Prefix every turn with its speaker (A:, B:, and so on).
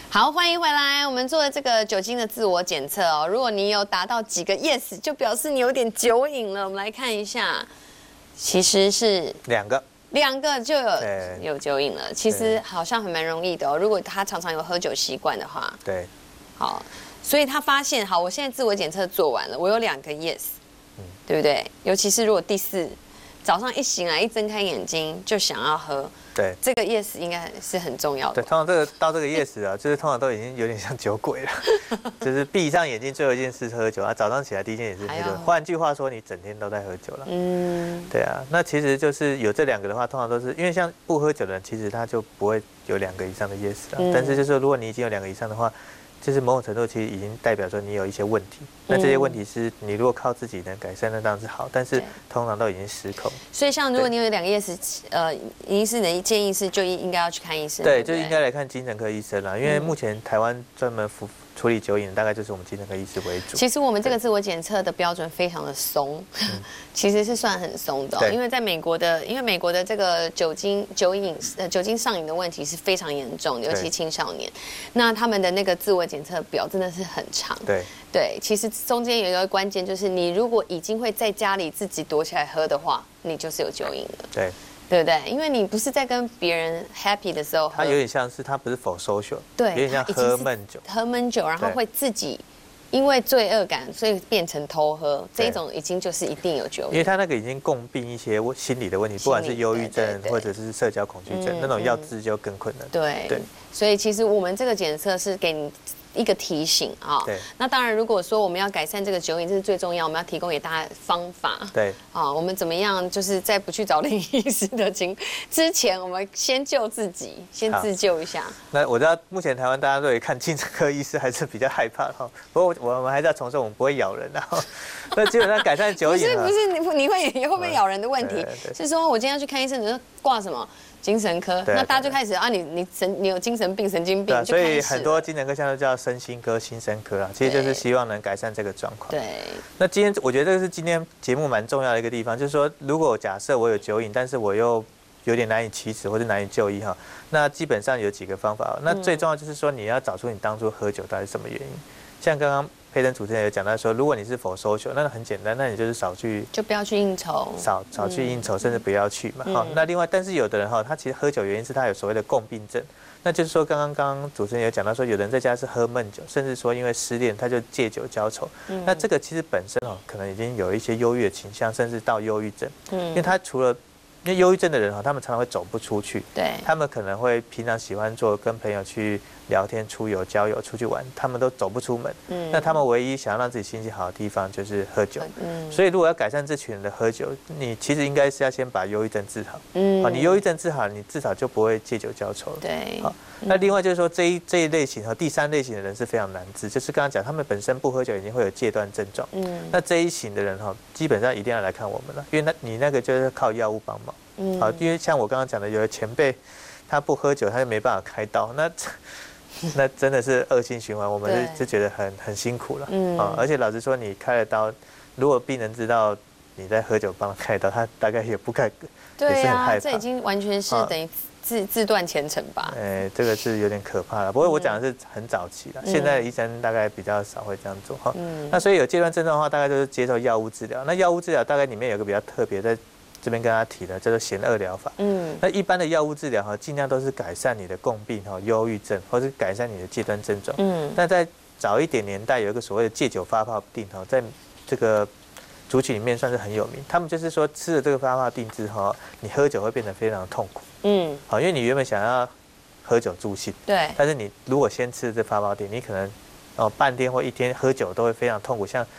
A: 好，欢迎回来。我们做的这个酒精的自我检测哦，如果你有达到几个 yes， 就表示你有点酒瘾了。我们来看一下，其实是
B: 2个
A: 就有酒瘾了。其实好像还蛮容易的哦。如果他常常有喝酒习惯的话，
B: 对，
A: 好，所以他发现，好，我现在自我检测做完了，我有2个 yes，对不对？尤其是如果第4，早上一醒来一睁开眼睛就想要喝。
B: 对，
A: 这个 yes 应该是很重要的。
B: 对，通常到这个 yes 啊，就是通常都已经有点像酒鬼了，就是闭上眼睛最后一件事是喝酒啊，早上起来第一件也是喝酒。换句话说，你整天都在喝酒了。对啊，那其实就是有这2个的话，通常都是因为像不喝酒的人，其实他就不会有2个以上的 yes 啊。但是就是说，如果你已经有2个以上的话，就是某种程度其实已经代表说你有一些问题，那这些问题是你如果靠自己能改善，那当然是好，但是通常都已经失控。
A: 所以像如果你有2个 yes，医师的建议是就应该要去看医生。
B: 对，就应该来看精神科医生啦，因为目前台湾专门处理酒瘾大概就是我们精神科医师为主。
A: 其实我们这个自我检测的标准非常的松，其实是算很松的、哦，因为在美国的这个酒精上瘾的问题是非常严重的，尤其青少年。那他们的那个自我检测表真的是很长。对，其实中间有一个关键就是，你如果已经会在家里自己躲起来喝的话，你就是有酒瘾了。对不对？因为你不是在跟别人 happy 的时候喝，
B: 它有点像是它不是 for social，
A: 对，
B: 有点像喝闷酒，
A: 然后会自己因为罪恶感，所以变成偷喝，这一种已经就是一定有酒瘾，
B: 因为他那个已经共病一些心理的问题，不管是忧郁症或者是社交恐惧症，那种要治就更困难。
A: 对，所以其实我们这个检测是给你一个提醒啊。
B: 对。
A: 那当然，如果说我们要改善这个酒瘾，这是最重要，我们要提供给大家方法。
B: 对。
A: 啊，我们怎么样？就是在不去找林医师的之前，我们先救自己，先自救一下。
B: 那我知道目前台湾大家对看精神科医师还是比较害怕哈，不过我们还是要重申，我们不会咬人的。那基本上改善酒瘾
A: 不是你会不会咬人的问题，是说我今天要去看医生，你说挂什么？精神科，那大家就开始啊，你有精神病、神经病，
B: 所以很多精神科现在都叫身心科、心身科啊，其实就是希望能改善这个状况。
A: 对。
B: 那今天我觉得这个是今天节目蛮重要的一个地方，就是说，如果假设我有酒瘾，但是我又有点难以启齿或者难以就医哈，那基本上有几个方法。那最重要就是说，你要找出你当初喝酒到底是什么原因。像刚刚佩珍主持人有讲到说，如果你是for social，那很简单，那你就是就
A: 不要去应酬，
B: 少去应酬，甚至不要去嘛。好，那另外，但是有的人哈，他其实喝酒原因是他有所谓的共病症，那就是说刚刚主持人有讲到说，有人在家是喝闷酒，甚至说因为失恋他就借酒浇愁。那这个其实本身可能已经有一些忧郁的倾向，甚至到忧郁症。因为他除了因为忧郁症的人他们常常会走不出去，
A: 对，
B: 他们可能会平常喜欢做跟朋友去聊天、出游、郊游、出去玩，他们都走不出门。那他们唯一想要让自己心情好的地方就是喝酒。所以如果要改善这群人的喝酒，你其实应该是要先把忧郁症治好。你忧郁症治好，你至少就不会借酒浇愁了。
A: 对。
B: 好，那另外就是说这一类型和第3类型的人是非常难治，就是刚刚讲他们本身不喝酒已经会有戒断症状。那这一型的人基本上一定要来看我们了，因为你那个就是靠药物帮忙。好，因为像我刚刚讲的，有的前辈他不喝酒，他就没办法开刀，那真的是恶性循环，我们就觉得很辛苦了。而且老实说，你开了刀，如果病人知道你在喝酒帮他开刀，他大概也不敢，
A: 对啊，这已经完全是等于自断前程吧。
B: 这个是有点可怕了。不过我讲的是很早期了，现在的医生大概比较少会这样做哈。那所以有戒断症状的话，大概就是接受药物治疗。那药物治疗大概里面有个比较特别在这边跟他提的叫做险恶疗法。那一般的药物治疗尽量都是改善你的共病忧郁症，或是改善你的戒断症状。但在早一点年代有一个所谓的戒酒发泡定在这个族群里面算是很有名。他们就是说吃了这个发泡定之后，你喝酒会变得非常的痛苦。因为你原本想要喝酒助兴，
A: 对，
B: 但是你如果先吃了这发泡定，你可能半天或1天喝酒都会非常痛苦，像